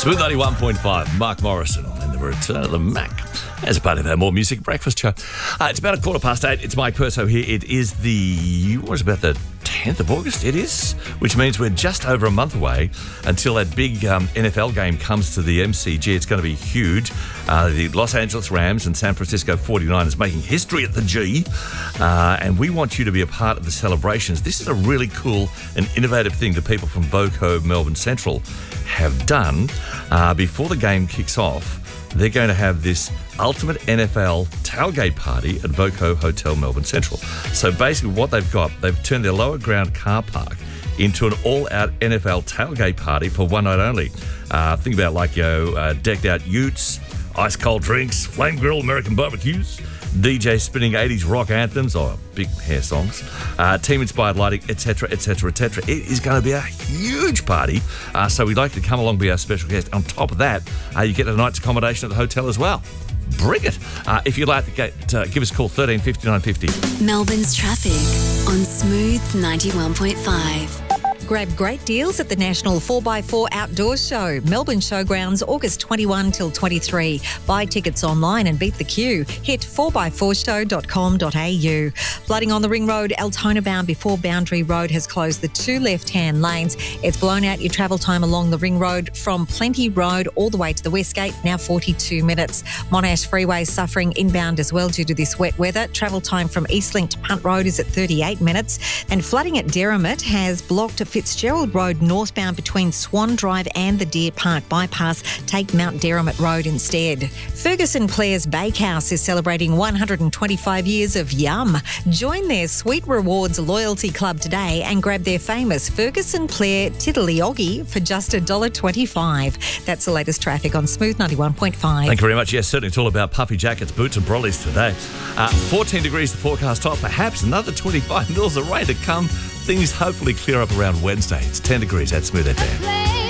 Smooth 91.5, Mark Morrison in the return of the Mac as part of our More Music Breakfast show. It's about 8:15. It's Mike Perso here. It is about the 10th of August, it is, which means we're just over a month away until that big NFL game comes to the MCG. It's going to be huge. The Los Angeles Rams and San Francisco 49ers making history at the G, and we want you to be a part of the celebrations. This is a really cool and innovative thing that people from Voco Melbourne Central have done. Before the game kicks off, they're going to have this ultimate NFL tailgate party at Voco Hotel Melbourne Central. So basically what they've turned their lower ground car park into an all-out NFL tailgate party for one night only. Think about decked out utes, ice-cold drinks, flame grill American barbecues, DJ spinning 80s rock anthems or big hair songs, team-inspired lighting, etc., etc., etc. It is going to be a huge party, so we'd like you to come along and be our special guest. On top of that, you get a night's accommodation at the hotel as well. Bring it. If you'd like to give us a call, 13 59 50. Melbourne's traffic on Smooth 91.5. Grab great deals at the National 4x4 Outdoor Show, Melbourne Showgrounds, August 21 till 23. Buy tickets online and beat the queue. Hit 4x4show.com.au. Flooding on the Ring Road, Altona bound before Boundary Road has closed the two left-hand lanes. It's blown out your travel time along the Ring Road from Plenty Road all the way to the West Gate, now 42 minutes. Monash Freeway suffering inbound as well due to this wet weather. Travel time from Eastlink to Punt Road is at 38 minutes. And flooding at Derrimut has blocked Fitzgerald Road northbound between Swan Drive and the Deer Park bypass. Take Mount Derrimut Road instead. Ferguson Clare's Bakehouse is celebrating 125 years of yum. Join their Sweet Rewards loyalty club today and grab their famous Ferguson Clare Tiddly-Oggy for just $1.25. That's the latest traffic on Smooth 91.5. Thank you very much. Yes, certainly it's all about puffy jackets, boots and brollies today. 14 degrees the forecast top, perhaps another 25 mils of rain to come. Things hopefully clear up around Wednesday. It's 10 degrees at Smooth FM.